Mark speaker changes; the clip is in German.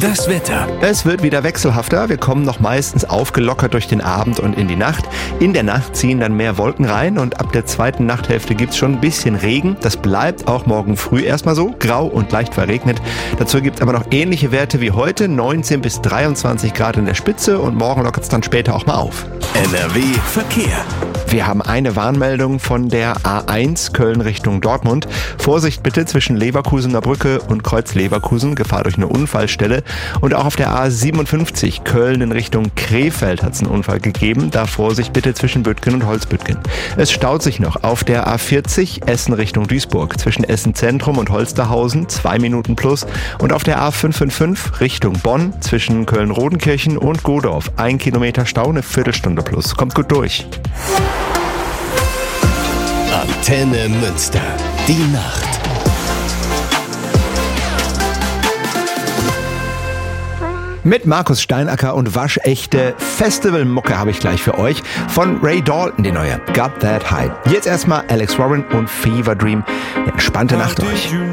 Speaker 1: Das Wetter.
Speaker 2: Es wird wieder wechselhafter. Wir kommen noch meistens aufgelockert durch den Abend und in die Nacht. In der Nacht ziehen dann mehr Wolken rein und ab der zweiten Nachthälfte gibt's schon ein bisschen Regen. Das bleibt auch morgen früh erstmal so, grau und leicht verregnet. Dazu gibt's aber noch ähnliche Werte wie heute, 19 bis 23 Grad in der Spitze und morgen lockert's dann später auch mal auf.
Speaker 1: NRW Verkehr.
Speaker 2: Wir haben eine Warnmeldung von der A1 Köln Richtung Dortmund. Vorsicht bitte zwischen Leverkusener Brücke und Kreuz Leverkusen, Gefahr durch eine Unfallstelle. Und auch auf der A57 Köln in Richtung Krefeld hat es einen Unfall gegeben. Da Vorsicht bitte zwischen Büttgen und Holzbüttgen. Es staut sich noch auf der A40 Essen Richtung Duisburg zwischen Essen Zentrum und Holsterhausen, 2 Minuten plus. Und auf der A555 Richtung Bonn zwischen Köln-Rodenkirchen und Godorf 1 Kilometer Stau, eine Viertelstunde plus. Kommt gut durch.
Speaker 1: Antenne Münster. Die Nacht.
Speaker 2: Mit Markus Steinacker und waschechte Festivalmucke habe ich gleich für euch. Von Ray Dalton, die neue Got That High. Jetzt erstmal Alex Warren und Fever Dream. Eine entspannte Nacht euch.